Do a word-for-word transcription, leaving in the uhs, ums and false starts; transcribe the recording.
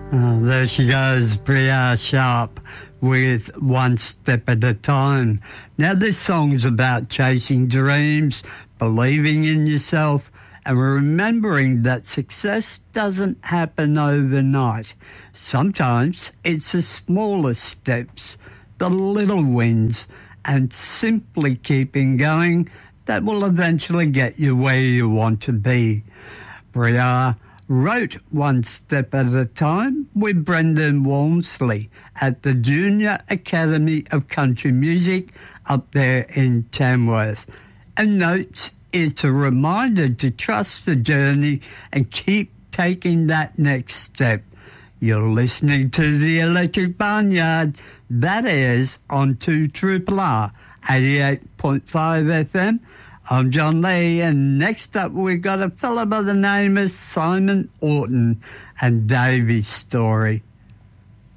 Oh, there she goes, Bria Sharp with One Step at a Time. Now, this song's about chasing dreams, believing in yourself, and remembering that success doesn't happen overnight. Sometimes it's the smallest steps, the little wins, and simply keeping going that will eventually get you where you want to be. Bria wrote One Step at a Time with Brendan Walmsley at the Junior Academy of Country Music up there in Tamworth. And notes it's a reminder to trust the journey and keep taking that next step. You're listening to the Electric Barnyard. That is on two Triple R, eighty-eight point five F M. I'm John Lee, and next up we've got a fella by the name of Simon Orton and Davey's story.